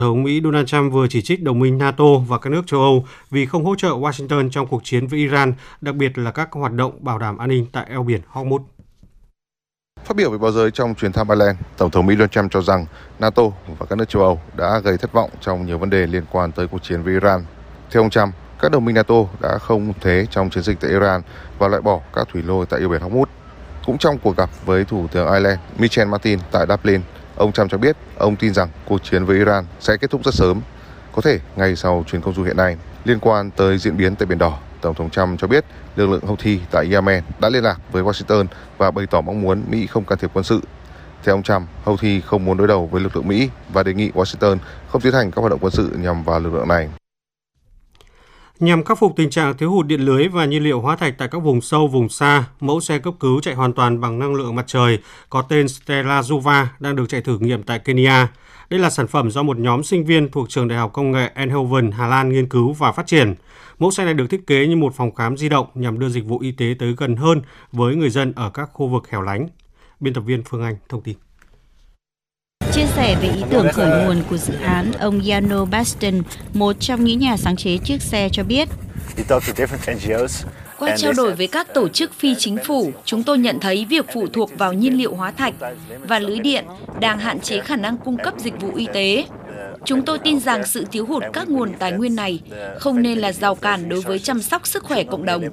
Tổng thống Mỹ Donald Trump vừa chỉ trích đồng minh NATO và các nước châu Âu vì không hỗ trợ Washington trong cuộc chiến với Iran, đặc biệt là các hoạt động bảo đảm an ninh tại eo biển Hormuz. Phát biểu với báo giới trong chuyến thăm Ireland, Tổng thống Mỹ Donald Trump cho rằng NATO và các nước châu Âu đã gây thất vọng trong nhiều vấn đề liên quan tới cuộc chiến với Iran. Theo ông Trump, các đồng minh NATO đã không thế trong chiến dịch tại Iran và loại bỏ các thủy lôi tại eo biển Hormuz. Cũng trong cuộc gặp với Thủ tướng Ireland Michel Martin tại Dublin, ông Trump cho biết ông tin rằng cuộc chiến với Iran sẽ kết thúc rất sớm, có thể ngay sau chuyến công du hiện nay. Liên quan tới diễn biến tại Biển Đỏ, Tổng thống Trump cho biết lực lượng Houthi tại Yemen đã liên lạc với Washington và bày tỏ mong muốn Mỹ không can thiệp quân sự. Theo ông Trump, Houthi không muốn đối đầu với lực lượng Mỹ và đề nghị Washington không tiến hành các hoạt động quân sự nhằm vào lực lượng này. Nhằm khắc phục tình trạng thiếu hụt điện lưới và nhiên liệu hóa thạch tại các vùng sâu, vùng xa, mẫu xe cấp cứu chạy hoàn toàn bằng năng lượng mặt trời có tên Stella Juva đang được chạy thử nghiệm tại Kenya. Đây là sản phẩm do một nhóm sinh viên thuộc Trường Đại học Công nghệ Eindhoven, Hà Lan nghiên cứu và phát triển. Mẫu xe này được thiết kế như một phòng khám di động nhằm đưa dịch vụ y tế tới gần hơn với người dân ở các khu vực hẻo lánh. Biên tập viên Phương Anh thông tin. Chia sẻ về ý tưởng khởi nguồn của dự án, ông Yano Baston, một trong những nhà sáng chế chiếc xe cho biết, qua trao đổi với các tổ chức phi chính phủ, chúng tôi nhận thấy việc phụ thuộc vào nhiên liệu hóa thạch và lưới điện đang hạn chế khả năng cung cấp dịch vụ y tế. Chúng tôi tin rằng sự thiếu hụt các nguồn tài nguyên này không nên là rào cản đối với chăm sóc sức khỏe cộng đồng.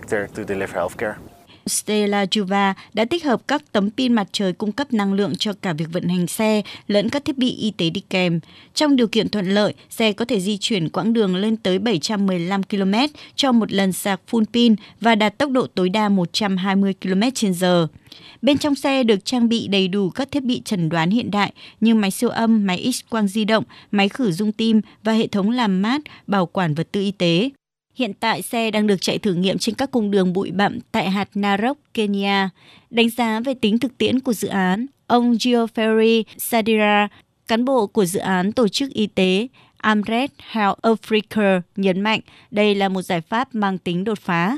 Stella Juva đã tích hợp các tấm pin mặt trời cung cấp năng lượng cho cả việc vận hành xe lẫn các thiết bị y tế đi kèm. Trong điều kiện thuận lợi, xe có thể di chuyển quãng đường lên tới 715 km cho một lần sạc full pin và đạt tốc độ tối đa 120 km/h. Bên trong xe được trang bị đầy đủ các thiết bị chẩn đoán hiện đại như máy siêu âm, máy X-quang di động, máy khử rung tim và hệ thống làm mát, bảo quản vật tư y tế. Hiện tại, xe đang được chạy thử nghiệm trên các cung đường bụi bặm tại hạt Narok, Kenya. Đánh giá về tính thực tiễn của dự án, ông Geoffrey Sadira, cán bộ của dự án Tổ chức Y tế Amref Health Africa, nhấn mạnh đây là một giải pháp mang tính đột phá.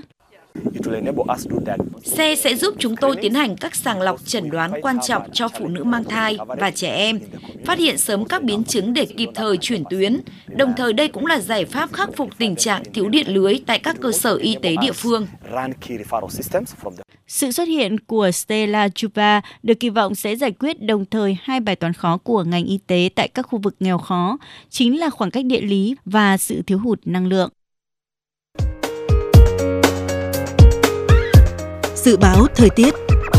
Xe sẽ giúp chúng tôi tiến hành các sàng lọc chẩn đoán quan trọng cho phụ nữ mang thai và trẻ em, phát hiện sớm các biến chứng để kịp thời chuyển tuyến. Đồng thời đây cũng là giải pháp khắc phục tình trạng thiếu điện lưới tại các cơ sở y tế địa phương. Sự xuất hiện của Stella Juva được kỳ vọng sẽ giải quyết đồng thời hai bài toán khó của ngành y tế tại các khu vực nghèo khó, chính là khoảng cách địa lý và sự thiếu hụt năng lượng. Dự báo thời tiết.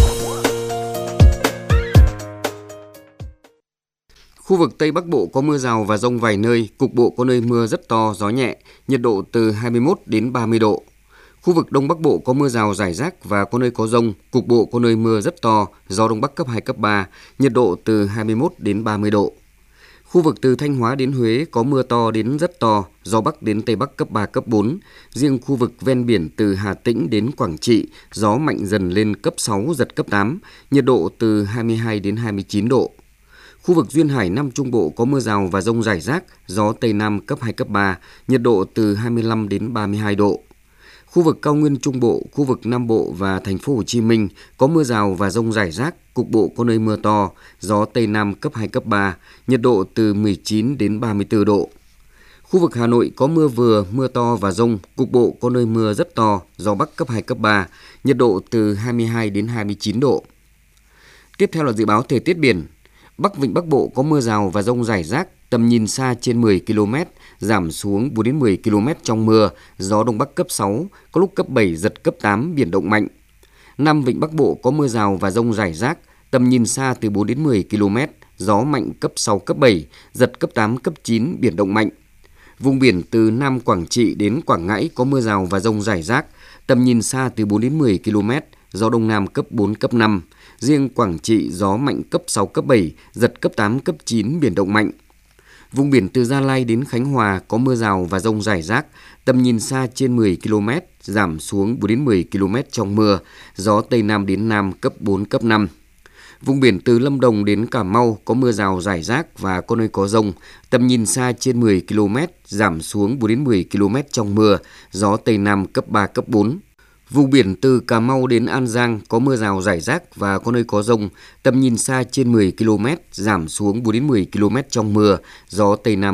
Khu vực Tây Bắc Bộ có mưa rào và dông vài nơi, cục bộ có nơi mưa rất to, gió nhẹ, nhiệt độ từ 21 đến 30 độ. Khu vực Đông Bắc Bộ có mưa rào rải rác và có nơi có dông, cục bộ có nơi mưa rất to, gió Đông Bắc cấp 2, cấp 3, nhiệt độ từ 21 đến 30 độ. Khu vực từ Thanh Hóa đến Huế có mưa to đến rất to, gió Bắc đến Tây Bắc cấp 3, cấp 4. Riêng khu vực ven biển từ Hà Tĩnh đến Quảng Trị, gió mạnh dần lên cấp 6, giật cấp 8, nhiệt độ từ 22 đến 29 độ. Khu vực Duyên Hải Nam Trung Bộ có mưa rào và dông rải rác, gió Tây Nam cấp 2, cấp 3, nhiệt độ từ 25 đến 32 độ. Khu vực Cao Nguyên Trung Bộ, khu vực Nam Bộ và thành phố Hồ Chí Minh có mưa rào và dông rải rác, cục bộ có nơi mưa to, gió Tây Nam cấp 2, cấp 3, nhiệt độ từ 19 đến 34 độ. Khu vực Hà Nội có mưa vừa, mưa to và dông, cục bộ có nơi mưa rất to, gió Bắc cấp 2, cấp 3, nhiệt độ từ 22 đến 29 độ. Tiếp theo là dự báo thời tiết biển. Bắc Vịnh Bắc Bộ có mưa rào và dông rải rác, tầm nhìn xa trên 10 km, giảm xuống 4 đến 10 km trong mưa, gió Đông Bắc cấp 6, có lúc cấp 7, giật cấp 8, biển động mạnh. Nam Vịnh Bắc Bộ có mưa rào và dông rải rác, tầm nhìn xa từ 4 đến 10 km, gió mạnh cấp 6, cấp 7, giật cấp 8, cấp 9, biển động mạnh. Vùng biển từ Nam Quảng Trị đến Quảng Ngãi có mưa rào và dông rải rác, tầm nhìn xa từ 4 đến 10 km, gió Đông Nam cấp 4, cấp 5. Riêng Quảng Trị gió mạnh cấp 6, cấp 7, giật cấp 8, cấp 9, biển động mạnh. Vùng biển từ Gia Lai đến Khánh Hòa có mưa rào và dông rải rác, tầm nhìn xa trên 10 km, giảm xuống 4 đến 10 km trong mưa, gió Tây Nam đến Nam cấp 4, cấp 5. Vùng biển từ Lâm Đồng đến Cà Mau có mưa rào rải rác và có nơi có dông, tầm nhìn xa trên 10 km, giảm xuống 4 đến 10 km trong mưa, gió Tây Nam cấp 3, cấp 4. Vùng biển từ Cà Mau đến An Giang có mưa rào rải rác và có nơi có dông, tầm nhìn xa trên 10 km, giảm xuống 4 đến 10 km trong mưa, gió Tây Nam